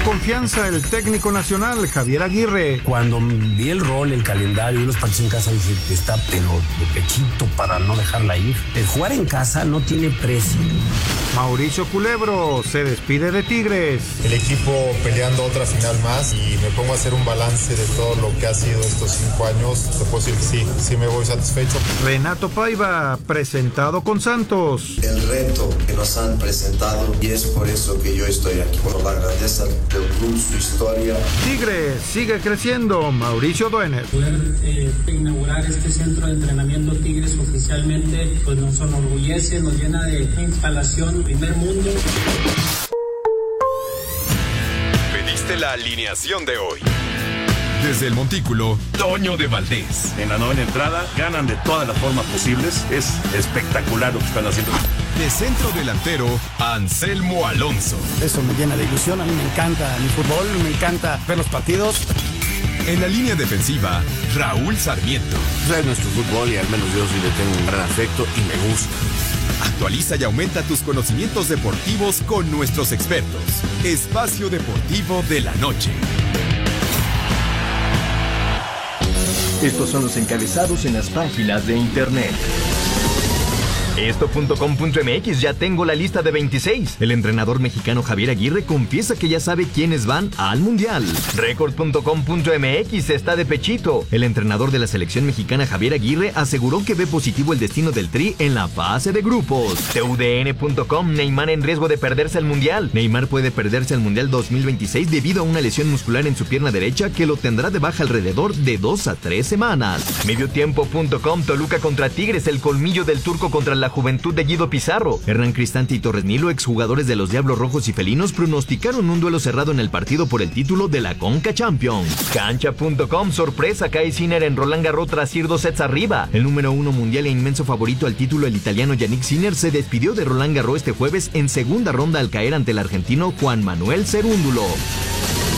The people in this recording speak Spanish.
confianza el técnico nacional Javier Aguirre. Cuando vi el rol, el calendario y los partidos en casa, dije, está pero de pechito para no dejarla ir. El jugar en casa no tiene precio. Mauricio Culebro se despide de Tigres. El equipo peleando otra final más y me pongo a hacer un balance de todo lo que ha sido estos 5 años. Te puedo decir que sí me voy satisfecho. Renato Paiva, presentado con Santos. El reto que nos han presentado y es por eso que yo estoy aquí, por la grandeza del club, su historia. Tigres sigue creciendo. Mauricio Duenes. Poder inaugurar este centro de entrenamiento Tigres oficialmente, pues nos enorgullece, nos llena de instalación primer mundo. Pediste la alineación de hoy. Desde el Montículo, Toño de Valdés. En la novena entrada, ganan de todas las formas posibles. Es espectacular lo que están haciendo. De centro delantero, Anselmo Alonso. Eso me llena de ilusión, a mí me encanta mi fútbol, me encanta ver los partidos. En la línea defensiva, Raúl Sarmiento. Es nuestro fútbol y al menos yo sí le tengo un gran afecto y me gusta. Actualiza y aumenta tus conocimientos deportivos con nuestros expertos. Espacio Deportivo de la Noche. Estos son los encabezados en las páginas de internet. Esto.com.mx, ya tengo la lista de 26. El entrenador mexicano Javier Aguirre confiesa que ya sabe quiénes van al Mundial. Record.com.mx está de pechito. El entrenador de la selección mexicana Javier Aguirre aseguró que ve positivo el destino del Tri en la fase de grupos. TUDN.com, Neymar en riesgo de perderse el Mundial. Neymar puede perderse el Mundial 2026 debido a una lesión muscular en su pierna derecha que lo tendrá de baja alrededor de 2 a 3 semanas. Mediotiempo.com, Toluca contra Tigres, el colmillo del turco contra la juventud de Guido Pizarro. Hernán Cristante y Torres Nilo, exjugadores de los Diablos Rojos y Felinos, pronosticaron un duelo cerrado en el partido por el título de la Conca Champions. Cancha.com, sorpresa, cae Sinner en Roland Garros tras ir 2 sets arriba. El número 1 mundial e inmenso favorito al título, el italiano Yannick Sinner, se despidió de Roland Garros este jueves en segunda ronda al caer ante el argentino Juan Manuel Cerúndulo.